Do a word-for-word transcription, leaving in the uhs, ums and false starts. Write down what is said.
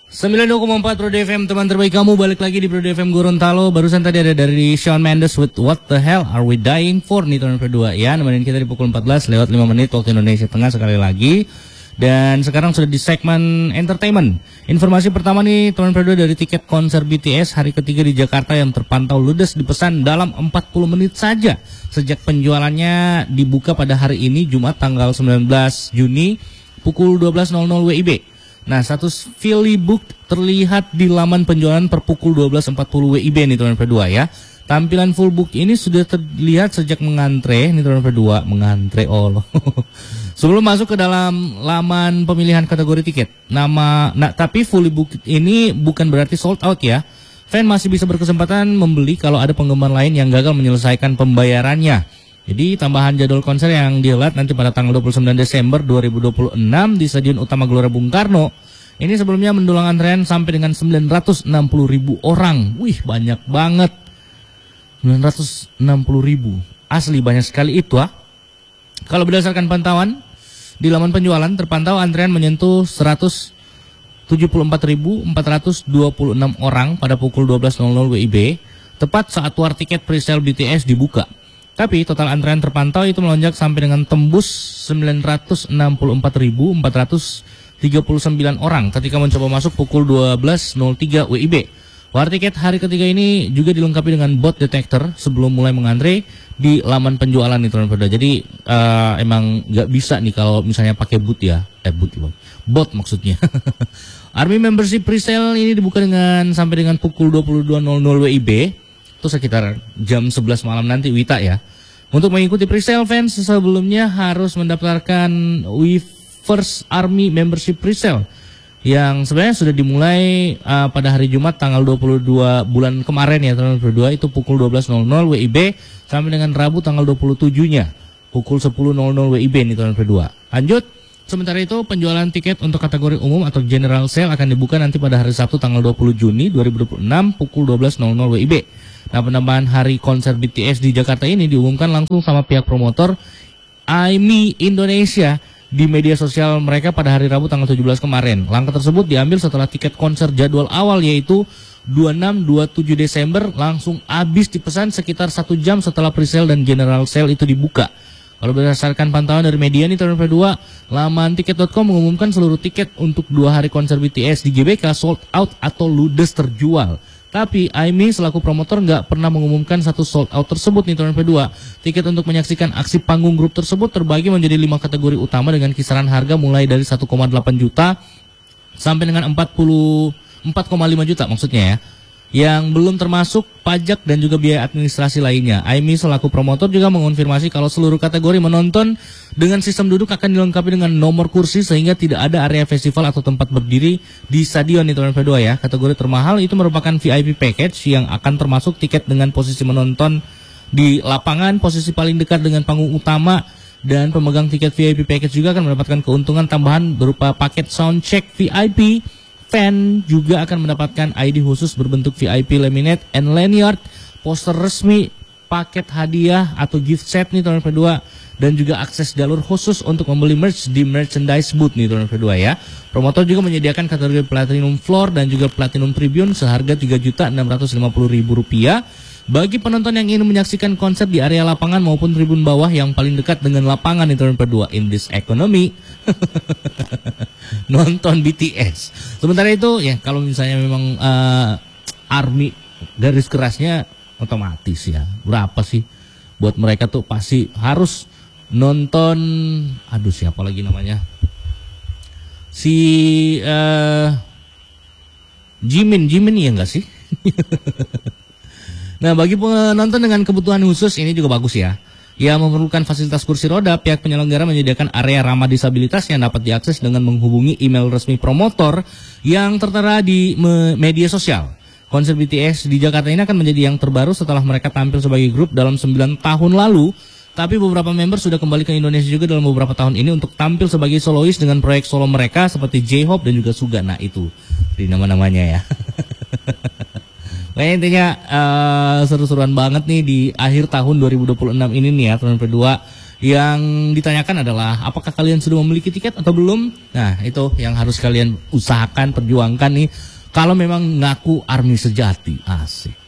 sembilan puluh dua koma empat Pro D F M, teman terbaik kamu, balik lagi di Pro D F M Gorontalo. Barusan tadi ada dari Shawn Mendes with What the Hell Are We Dying For nih teman berdua ya, nemenin kita di pukul empat belas lewat lima menit waktu Indonesia Tengah sekali lagi. Dan sekarang sudah di segmen entertainment. Informasi pertama nih teman berdua dari tiket konser B T S hari ketiga di Jakarta yang terpantau ludes dipesan dalam empat puluh menit saja. Sejak penjualannya dibuka pada hari ini Jumat tanggal sembilan belas Juni pukul dua belas W I B. Nah, status fully booked terlihat di laman penjualan per pukul dua belas empat puluh W I B nih teman berdua ya. Tampilan full book ini sudah terlihat sejak mengantre nih teman berdua, mengantre Allah. Sebelum masuk ke dalam laman pemilihan kategori tiket. Nama nah tapi fully booked ini bukan berarti sold out ya. Fan masih bisa berkesempatan membeli kalau ada penggemar lain yang gagal menyelesaikan pembayarannya. Jadi tambahan jadwal konser yang dihelat nanti pada tanggal dua puluh sembilan Desember dua ribu dua puluh enam di Stadion Utama Gelora Bung Karno. Ini sebelumnya mendulang antrean sampai dengan sembilan ratus enam puluh ribu orang. Wih, banyak banget. sembilan ratus enam puluh ribu. Asli banyak sekali itu ah. Kalau berdasarkan pantauan di laman penjualan terpantau antrean menyentuh seratus tujuh puluh empat ribu empat ratus dua puluh enam orang pada pukul dua belas W I B, tepat saat war tiket presale B T S dibuka. Tapi total antrean terpantau itu melonjak sampai dengan tembus sembilan ratus enam puluh empat ribu empat ratus tiga puluh sembilan orang ketika mencoba masuk pukul dua belas tiga W I B. War tiket hari ketiga ini juga dilengkapi dengan bot detector sebelum mulai mengantre di laman penjualan nih teman-teman. Jadi uh, emang nggak bisa nih kalau misalnya pakai bot ya, eh bot loh, bot maksudnya. Army membership presale ini dibuka dengan sampai dengan pukul dua puluh dua W I B. Itu sekitar jam sebelas malam nanti Wita ya. Untuk mengikuti presale, fans sebelumnya harus mendaftarkan Weverse Army Membership Presale yang sebenarnya sudah dimulai uh, pada hari Jumat tanggal dua puluh dua bulan kemarin ya teman-teman berdua, itu pukul dua belas W I B sampai dengan Rabu tanggal dua puluh tujuh-nya pukul sepuluh W I B nih teman-teman berdua. Lanjut. Sementara itu penjualan tiket untuk kategori umum atau general sale akan dibuka nanti pada hari Sabtu tanggal dua puluh Juni dua ribu dua puluh enam pukul dua belas W I B. Nah, penambahan hari konser B T S di Jakarta ini diumumkan langsung sama pihak promotor A I M I Indonesia di media sosial mereka pada hari Rabu tanggal tujuh belas kemarin. Langkah tersebut diambil setelah tiket konser jadwal awal yaitu dua puluh enam sampai dua puluh tujuh Desember langsung habis dipesan sekitar satu jam setelah presale dan general sale itu dibuka. Kalau berdasarkan pantauan dari media nih teman-teman berdua, laman tiket dot com mengumumkan seluruh tiket untuk dua hari konser B T S di G B K sold out atau ludes terjual. Tapi A I M I selaku promotor nggak pernah mengumumkan satu sold out tersebut nih teman-teman berdua. Tiket untuk menyaksikan aksi panggung grup tersebut terbagi menjadi lima kategori utama dengan kisaran harga mulai dari satu koma delapan juta sampai dengan empat puluh empat koma lima juta maksudnya ya. Yang belum termasuk pajak dan juga biaya administrasi lainnya. A I M I selaku promotor juga mengonfirmasi kalau seluruh kategori menonton dengan sistem duduk akan dilengkapi dengan nomor kursi sehingga tidak ada area festival atau tempat berdiri di stadion nih teman-teman berdua ya. Kategori termahal itu merupakan V I P package yang akan termasuk tiket dengan posisi menonton di lapangan, posisi paling dekat dengan panggung utama, dan pemegang tiket V I P package juga akan mendapatkan keuntungan tambahan berupa paket soundcheck V I P. Fan juga akan mendapatkan I D khusus berbentuk V I P laminate and lanyard, poster resmi, paket hadiah atau gift set nih teman-teman berdua, dan juga akses jalur khusus untuk membeli merch di merchandise booth nih teman-teman berdua ya. Promotor juga menyediakan kategori platinum floor dan juga platinum tribune seharga tiga juta enam ratus lima puluh ribu rupiah bagi penonton yang ingin menyaksikan konser di area lapangan maupun tribun bawah yang paling dekat dengan lapangan nih teman-teman berdua. In this economy nonton B T S. Sementara itu ya kalau misalnya memang uh, Army garis kerasnya otomatis ya. Berapa sih buat mereka tuh pasti harus nonton, aduh siapa lagi namanya? Si uh, Jimin, Jimin ya enggak sih? Nah, bagi penonton dengan kebutuhan khusus ini juga bagus ya. Yang memerlukan fasilitas kursi roda, pihak penyelenggara menyediakan area ramah disabilitas yang dapat diakses dengan menghubungi email resmi promotor yang tertera di media sosial. Konser B T S di Jakarta ini akan menjadi yang terbaru setelah mereka tampil sebagai grup dalam sembilan tahun lalu. Tapi beberapa member sudah kembali ke Indonesia juga dalam beberapa tahun ini untuk tampil sebagai solois dengan proyek solo mereka seperti J-Hope dan juga Suga. Nah itu di nama-namanya ya. Kayaknya intinya uh, seru-seruan banget nih di akhir tahun dua ribu dua puluh enam ini nih ya teman-teman berdua. Yang ditanyakan adalah apakah kalian sudah memiliki tiket atau belum? Nah, itu yang harus kalian usahakan, perjuangkan nih. Kalau memang ngaku army sejati, asik.